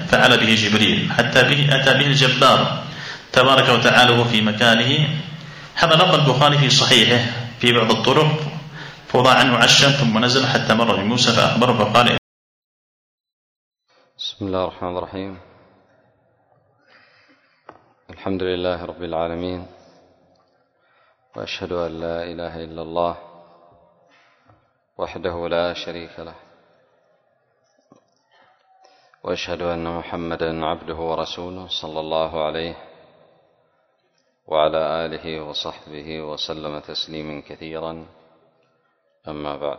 فعل به جبريل حتى أتى به الجبار تبارك وتعالى وفي مكانه. هذا لفظ البخاري في صحيحه في بعض الطرق، فوضع عنه عشا ثم نزل حتى مر بموسى فأخبره فقال: بسم الله الرحمن الرحيم. الحمد لله رب العالمين، وأشهد أن لا إله إلا الله وحده لا شريك له، وأشهد أن محمدا عبده ورسوله صلى الله عليه وعلى آله وصحبه وسلم تسليما كثيرا. أما بعد.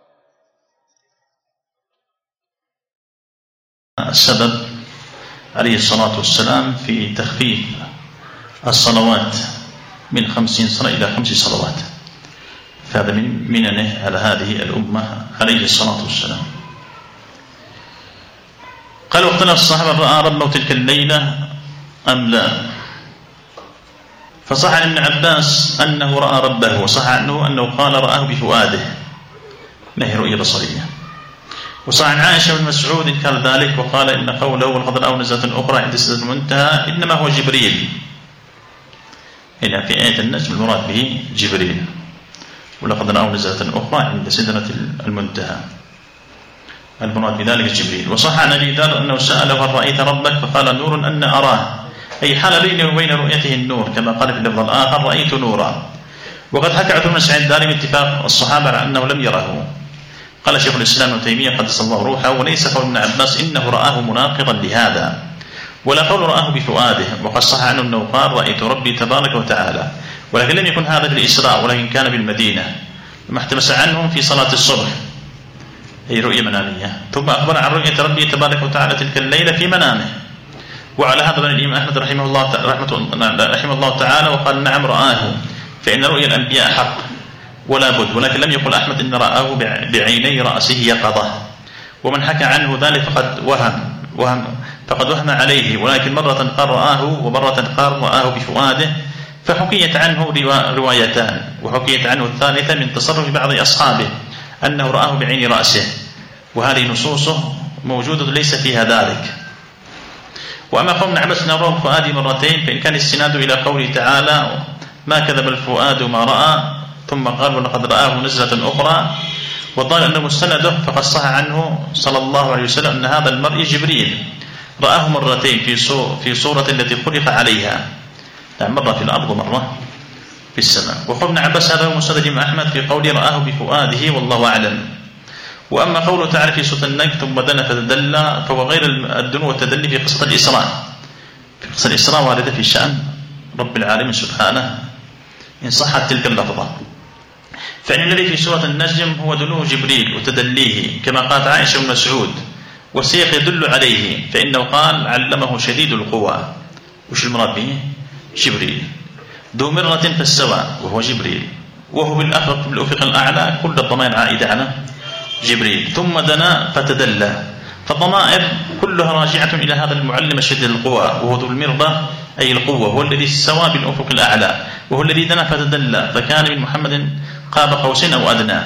السبب عليه الصلاة والسلام في تخفيف الصلوات من 50 صلاة إلى 5 صلوات، فهذا من مننه على هذه الأمة عليه الصلاة والسلام. قال: واختلف الصحابة رأى ربه تلك الليلة أم لا؟ فصح عن ابن عباس أنه رأى ربه، وصح عنه أنه قال رآه بفؤاده، ما هي رؤية بصرية. وصح عن عائشة بن مسعود كان ذلك وقال إن قوله والقدر أو نزلة أخرى عند سدرة المنتهى إنما هو جبريل. هنا في آية النجم المراد به جبريل، ولقد رأوا نزلة أخرى عند سدرة المنتهى، المراد بذلك جبريل. وصح عن أبي ذر أنه سأله هل رأيت ربك؟ فقال نور أن أراه، أي حال بينه وبين رؤيته النور، كما قال في اللفظ الآخر رأيت نورا. وقد حكى عثمان بن سعيد الدارمي اتفاق الصحابة على أنه لم يره. قال شيخ الإسلام ابن تيمية قدس الله روحه: وليس قول ابن عباس إنه رآه مناقضا لهذا، ولا قول رآه بفؤاده. وقد صح عنه أنه قال رأيت ربي تبارك وتعالى، ولكن لم يكن هذا في الإسراء، ولكن كان بالمدينة، لما احتبس عنهم في صلاة الصبح، هي رؤية منامية. ثم أخبر عن رؤية ربي تبارك وتعالى تلك الليلة في منامه. وعلى هذا بنى الإمام أحمد رحمه الله تعالى وقال نعم رآه، فإن رؤيا الأنبياء حق ولا بد، ولكن لم يقل أحمد إن رآه بعيني رأسه يقظة. ومن حكى عنه ذلك فقد وهم عليه، ولكن مرة قال رآه ومرة قال رآه بفؤاده، فحكيت عنه روايتان، وحكيت عنه الثالثة من تصرف بعض أصحابه أنه رآه بعين رأسه، وهذه نصوصه موجودة ليس فيها ذلك. وأما قول ابن عباس نراه الفؤاد مرتين، فإن كان السناد إلى قوله تعالى ما كذب الفؤاد ما رأى، ثم قال ولقد رآه نزلة أخرى، وقال أنه مستنده فقد صح عنه صلى الله عليه وسلم أن هذا المرء جبريل رآه مرتين في صورة التي خلق عليها، يعني مرة في الأرض ومرة في السماء. وقول ابن عباس هذا هو مسند الإمام أحمد في قوله رآه بفؤاده والله أعلم. وأما قوله تعالى في سورة النجم ثم دنا فتدلى، فهو غير الدنو والتدلي في قصة الإسراء. في قصة الإسراء واردة في شأن رب العالمين سبحانه إن صحت تلك اللفظة. فإن الذي في سورة النجم هو دنو جبريل وتدليه، كما قالت عائشة بن مسعود، والسياق يدل عليه، فإنه قال علمه شديد القوى. وش المراد به؟ جبريل. ذو مرة فاستوى وهو جبريل، وهو بالأفق الأعلى، كل الضمائر عائدة على جبريل. ثم دنا فتدلى، فالضمائر كلها راجعة إلى هذا المعلم شديد القوى، وهو ذو المرة أي القوة، هو الذي استوى بالأفق الأعلى، وهو الذي دنا فتدلى، فكان من محمد قاب قوسين أو أدنى.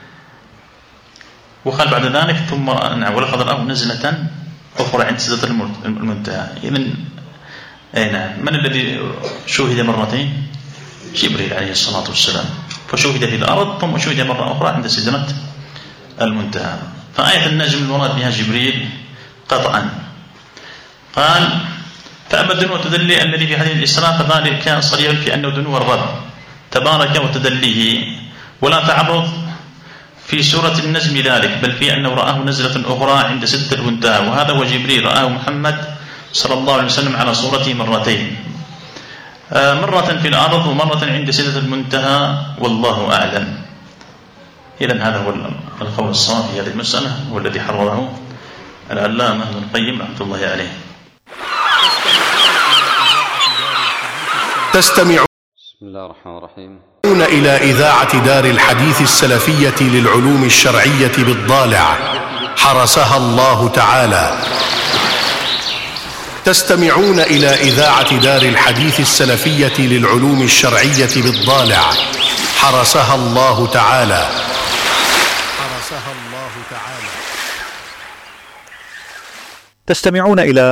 وقال بعد ذلك ثم ولقد رآه نزلة أخرى عند سدرة المنتهى. إذن من الذي شوهد مرتين؟ جبريل عليه الصلاة والسلام، فشوهد في الأرض ثم شوهد مرة أخرى عند سدرة المنتهى. فآية النجم المراد بها جبريل قطعا. قال فأما الدنو والتدلي الذي في حديث الإسراء فذلك كان صريحا في أنه دنو الرب تبارك وتدليه، ولا تعرض في سورة النجم ذلك، بل في أنه رآه نزلة أخرى عند سدرة المنتهى، وهذا هو جبريل رآه محمد صلى الله عليه وسلم على صورته مرتين، مرة في الأرض ومرة عند سدرة المنتهى، والله أعلم. إذن هذا هو القول الصواب في هذه المسألة، والذي حرره العلامة ابن القيم رحمة الله عليه. تستمعون بسم الله الرحمن الرحيم. إلى إذاعة دار الحديث السلفية للعلوم الشرعية بالضالع حرسها الله تعالى. تستمعون إلى إذاعة دار الحديث السلفية للعلوم الشرعية بالضالع حرسها الله تعالى. تستمعون إلى